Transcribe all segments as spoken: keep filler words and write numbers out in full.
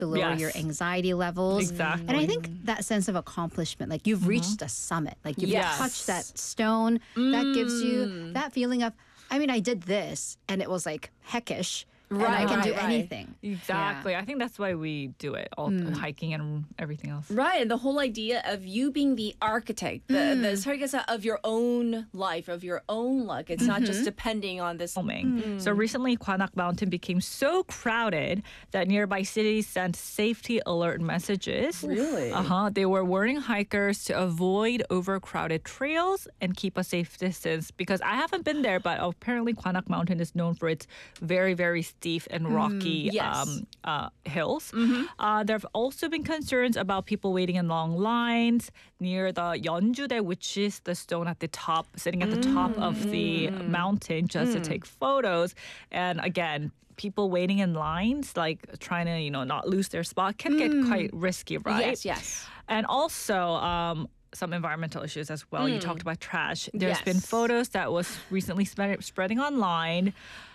to lower Yes. your anxiety levels. Exactly. And I think that sense of accomplishment, like you've reached a summit, like you've Yes. touched that stone, that gives you that feeling of, I mean, I did this and it was like heckish. And I Right, can do right, right. anything. Exactly. I think that's why we do it, all hiking and everything else. Right, and the whole idea of you being the architect, the, the 설계사 of your own life, of your own luck. It's not just depending on this. Filming. So recently, Kwanak Mountain became so crowded that nearby cities sent safety alert messages. Really? Uh-huh. They were warning hikers to avoid overcrowded trails and keep a safe distance. Because I haven't been there, but apparently Kwanak Mountain is known for its very, very steep and rocky yes. um, uh, hills. Uh, there have also been concerns about people waiting in long lines near the Yeonjudae, which is the stone at the top, sitting at the top of the mountain just to take photos. And again, people waiting in lines, like trying to, you know, not lose their spot, can get quite risky, right? Yes, yes. And also, um, some environmental issues as well. You talked about trash. There's Yes. been photos that was recently spread, spreading online.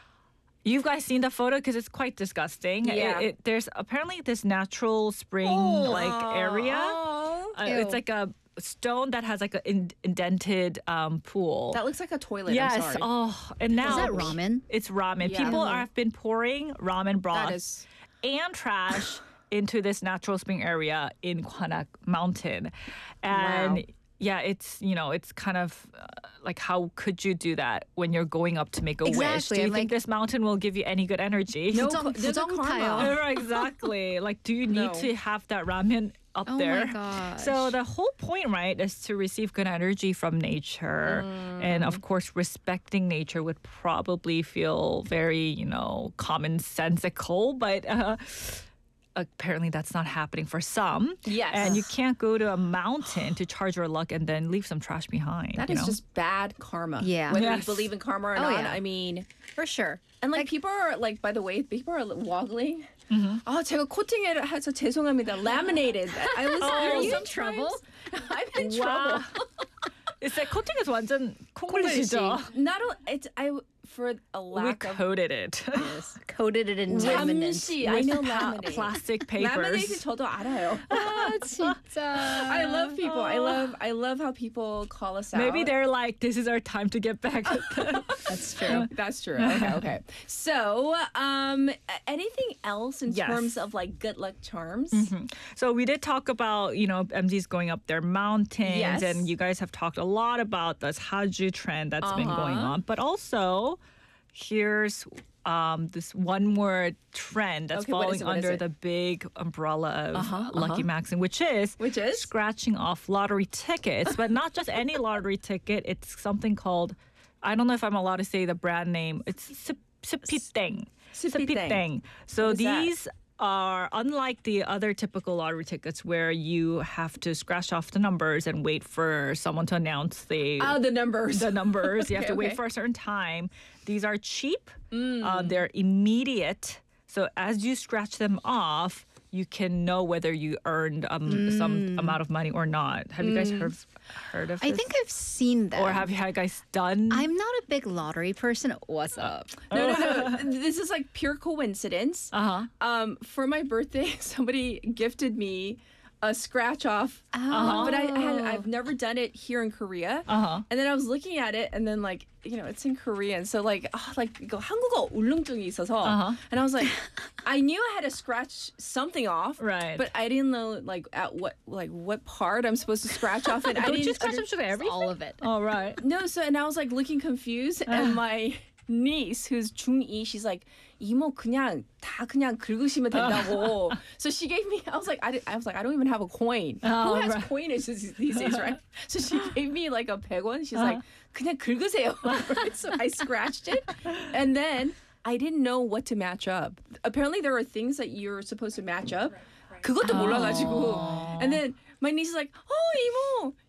You guys seen the photo because it's quite disgusting. Yeah. It, it, there's apparently this natural spring like area. Oh. Uh, it's Ew. like a stone that has like an in, indented um, pool. That looks like a toilet. yes. I'm sorry. Oh, and now Is that ramen? It's ramen. Yeah. People are, have been pouring ramen broth That is. and trash into this natural spring area in Kwanak Mountain, and. Wow. Yeah, it's, you know, it's kind of uh, like, how could you do that when you're going up to make a wish? Exactly, Do you I'm think like- this mountain will give you any good energy? No, 부정- there's a 부정타요. karma. Right, exactly. Like, do you need No. to have that ramen up Oh there? my gosh. So the whole point, right, is to receive good energy from nature. And of course, respecting nature would probably feel very, you know, commonsensical, but uh, apparently that's not happening for some. Yes. And you can't go to a mountain to charge your luck and then leave some trash behind. That you is know? just bad karma. Yeah. Whether Yes. you believe in karma or Oh, not, yeah. I mean, For sure. and like, people are like, by the way, people are waggling. 아, 제가 코팅을 해서 죄송합니다. Laminated. I was Are you in sometimes- trouble? I'm in Wow. trouble. It's like coating is 완전 콩글리시죠? Not a, it's I for a We lack of coated it. Coated it in laminate. 잠시 I know Pa- laminate. plastic Laminate papers. 저도 알아요. 아, 진짜. I love people. I love I love how people call us out. Maybe they're like, this is our time to get back at them. That's true. That's true. Okay, okay. So, um, a- anything else in Yes. terms of like good luck charms? So we did talk about, you know, M Z's going up their mountains, Yes. and you guys have talked a lot about this Haju trend that's been going Uh-huh. on. But also, here's um, this one more trend that's Okay, what is falling it? What is under it? the big umbrella of Uh-huh, Lucky uh-huh. Maxim, which is Which is? scratching off lottery tickets, but not just any lottery ticket. It's something called, I don't know if I'm allowed to say the brand name. It's Sip- Sipiteng. Sipiteng. So What is that? these are unlike the other typical lottery tickets where you have to scratch off the numbers and wait for someone to announce the Oh, the numbers. the numbers. You have Okay, to wait okay. for a certain time. These are cheap. Mm. Uh, they're immediate. So as you scratch them off, you can know whether you earned um, Mm. some amount of money or not. Have you guys heard heard of I this? think I've seen that. or have you had guys done? I'm not a big lottery person. What's up? no, no, no. This is like pure coincidence. uh-huh. Um, for my birthday, somebody gifted me a scratch off, Oh. but I, I had, I've never done it here in Korea. Uh-huh. And then I was looking at it, and then like you know, it's in Korean, so like oh, like 이거 한국어 울렁증이 있어서, Uh-huh. and I was like, I knew I had to scratch something off, Right. But I didn't know like at what like what part I'm supposed to scratch off, and I Don't didn't you scratch under- them to everything? All of it. All right. No, so and I was like looking confused, and my niece who's 중이, she's like 이모 그냥 다 그냥 긁으시면 된다고. So she gave me. I was like, I, did, I was like, I don't even have a coin. Oh, Who has right. coinage these these days, right? So she gave me like a 백원. She's like, 그냥 긁으세요. Right? So I scratched it, and then I didn't know what to match up. Apparently, there are things that you're supposed to match up. 그것도 몰라가지고. And then my niece is like, oh 이모.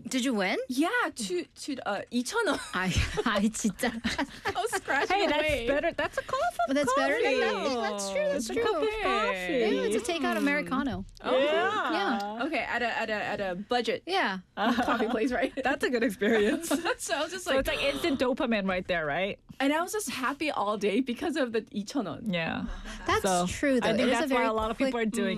Did you win? Yeah, to to uh 이천 원. I, I 진짜. I was scratching Hey, that's away. better. That's a cup of But that's coffee. better than nothing. That's true. That's It's a true. cup of coffee. Maybe it's a takeout Americano. Yeah. Yeah. Okay, at a at a at a budget Yeah. coffee place, right? That's a good experience. so I was just So like, it's like instant dopamine right there, right? and I was just happy all day because of the 이천 원. Yeah. That's So true, though. I think It is that's a very why a lot of people quick- are doing